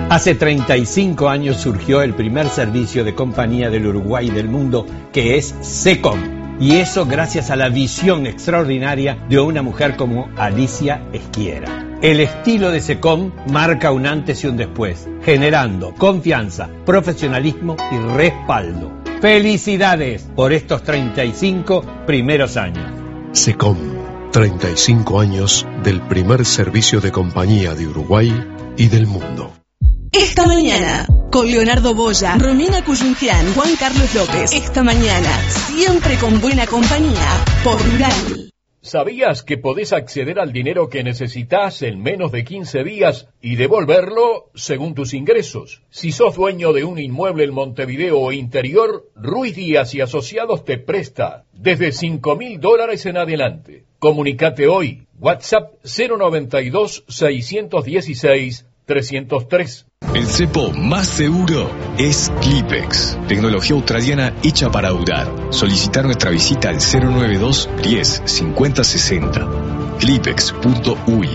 Hace 35 años surgió el primer servicio de compañía del Uruguay y del mundo, que es SECOM. Y eso gracias a la visión extraordinaria de una mujer como Alicia Esquiera. El estilo de SECOM marca un antes y un después, generando confianza, profesionalismo y respaldo. ¡Felicidades por estos 35 primeros años! SECOM, 35 años del primer servicio de compañía de Uruguay y del mundo. Esta mañana, con Leonardo Boya, Romina Cuyungian, Juan Carlos López. Esta mañana, siempre con buena compañía, por Rural. ¿Sabías que podés acceder al dinero que necesitas en menos de 15 días y devolverlo según tus ingresos? Si sos dueño de un inmueble en Montevideo o interior, Ruiz Díaz y Asociados te presta desde $5.000 en adelante. Comunicate hoy. WhatsApp 092-616-303. El cepo más seguro es Clipex, tecnología australiana hecha para durar. Solicitar nuestra visita al 092 10 50 60. Clipex.uy.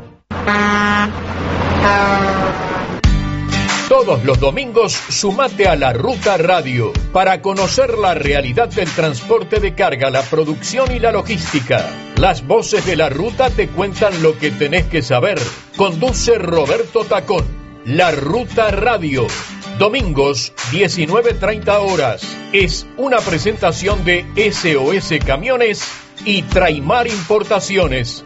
Todos los domingos sumate a La Ruta Radio para conocer la realidad del transporte de carga, la producción y la logística. Las voces de La Ruta te cuentan lo que tenés que saber. Conduce Roberto Tacón. La Ruta Radio, domingos 19:30 horas. Es una presentación de SOS Camiones y Traimar Importaciones.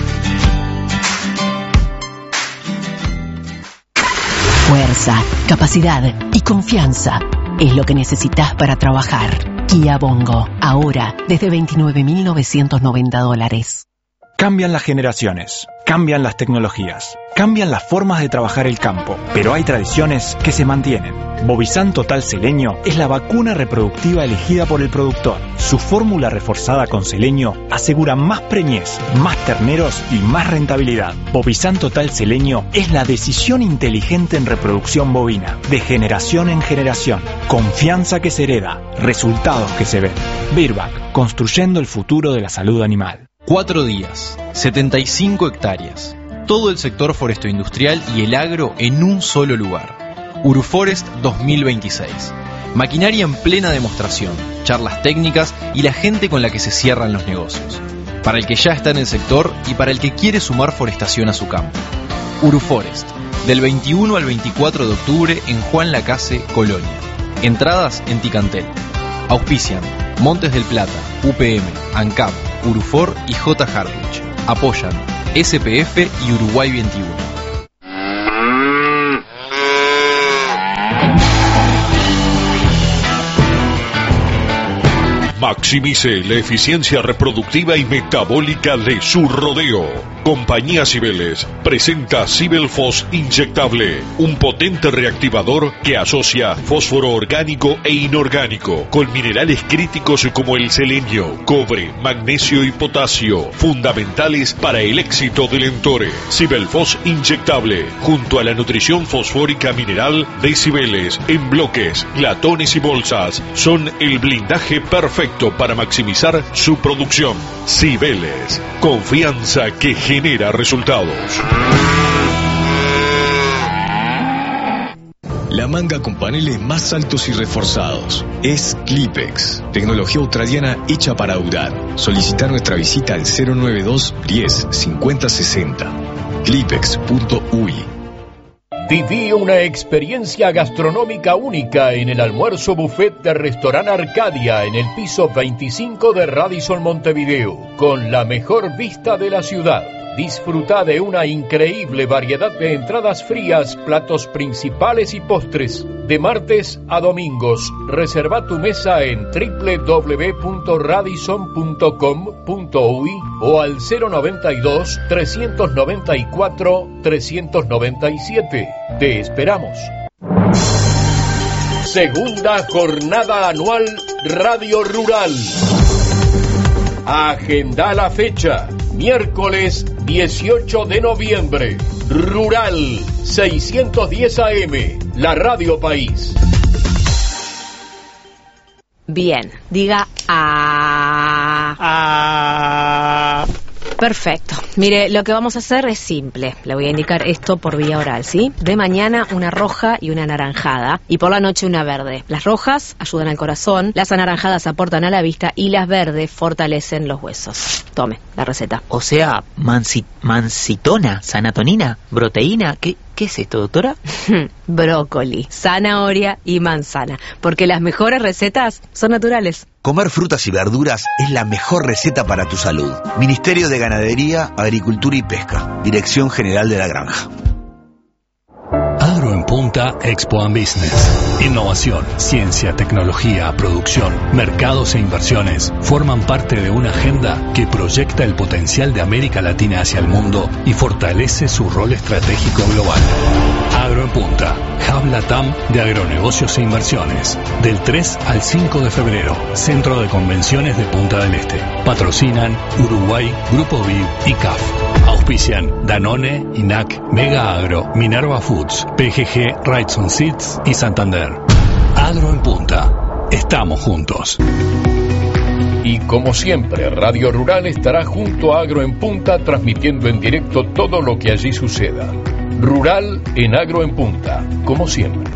Fuerza, capacidad y confianza es lo que necesitas para trabajar. Kia Bongo, ahora desde $29.990. Cambian las generaciones, cambian las tecnologías, cambian las formas de trabajar el campo, pero hay tradiciones que se mantienen. Bovizan Total Seleño es la vacuna reproductiva elegida por el productor. Su fórmula reforzada con selenio asegura más preñez, más terneros y más rentabilidad. Bovizan Total Seleño es la decisión inteligente en reproducción bovina, de generación en generación. Confianza que se hereda, resultados que se ven. Virbac, construyendo el futuro de la salud animal. 4 días, 75 hectáreas, todo el sector foresto-industrial y el agro en un solo lugar. Uruforest 2026. Maquinaria en plena demostración, charlas técnicas y la gente con la que se cierran los negocios. Para el que ya está en el sector y para el que quiere sumar forestación a su campo. Uruforest, del 21 al 24 de octubre en Juan Lacase, Colonia. Entradas en Ticantel. Auspician Montes del Plata, UPM, ANCAP, Urufor y J. Hartwich. Apoyan SPF y Uruguay 21. Maximice la eficiencia reproductiva y metabólica de su rodeo. Compañía Cibeles presenta Cibelfos inyectable, un potente reactivador que asocia fósforo orgánico e inorgánico con minerales críticos como el selenio, cobre, magnesio y potasio, fundamentales para el éxito del Entore. Cibelfos inyectable, junto a la nutrición fosfórica mineral de Cibeles, en bloques, latones y bolsas, son el blindaje perfecto para maximizar su producción. Cibeles, confianza que genera resultados. La manga con paneles más altos y reforzados es Clipex, tecnología australiana hecha para durar. Solicitar nuestra visita al 092 10 50 60. Clipex.uy. Viví una experiencia gastronómica única en el almuerzo buffet de Restaurant Arcadia en el piso 25 de Radisson Montevideo, con la mejor vista de la ciudad. Disfruta de una increíble variedad de entradas frías, platos principales y postres. De martes a domingos, reserva tu mesa en www.radisson.com.uy o al 092-394-397. Te esperamos. Segunda jornada anual Radio Rural. Agenda la fecha. Miércoles 18 de noviembre. Rural 610 AM. La Radio País. Bien, diga a. Perfecto. Mire, lo que vamos a hacer es simple. Le voy a indicar esto por vía oral, ¿sí? De mañana una roja y una anaranjada. Y por la noche una verde. Las rojas ayudan al corazón, las anaranjadas aportan a la vista y las verdes fortalecen los huesos. Tome la receta. O sea, mancitona, sanatonina, proteína, ¿qué es esto, doctora? Brócoli, zanahoria y manzana. Porque las mejores recetas son naturales. Comer frutas y verduras es la mejor receta para tu salud. Ministerio de Ganadería, Agricultura y Pesca. Dirección General de la Granja. Agro en Punta Expo and Business. Innovación, ciencia, tecnología, producción, mercados e inversiones forman parte de una agenda que proyecta el potencial de América Latina hacia el mundo y fortalece su rol estratégico global. Agro en Punta, Hub Latam de agronegocios e inversiones. Del 3 al 5 de febrero, Centro de Convenciones de Punta del Este. Patrocinan Uruguay, Grupo BID y CAF. Auspician Danone, INAC, Mega Agro, Minerva Foods, PGG, Wrightson Seeds y Santander. Agro en Punta. Estamos juntos. Y como siempre, Radio Rural estará junto a Agro en Punta transmitiendo en directo todo lo que allí suceda. Rural en Agro en Punta, como siempre.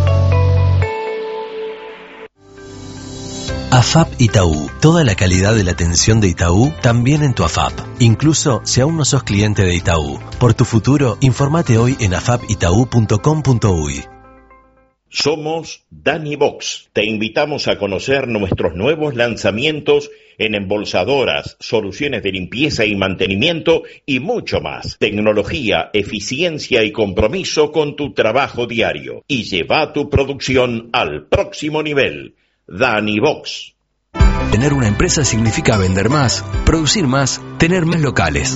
AFAP Itaú. Toda la calidad de la atención de Itaú también en tu AFAP. Incluso si aún no sos cliente de Itaú. Por tu futuro, informate hoy en afapitau.com.uy. Somos Danivox. Te invitamos a conocer nuestros nuevos lanzamientos en embolsadoras, soluciones de limpieza y mantenimiento y mucho más. Tecnología, eficiencia y compromiso con tu trabajo diario. Y lleva tu producción al próximo nivel. Danivox. Tener una empresa significa vender más, producir más, tener más locales.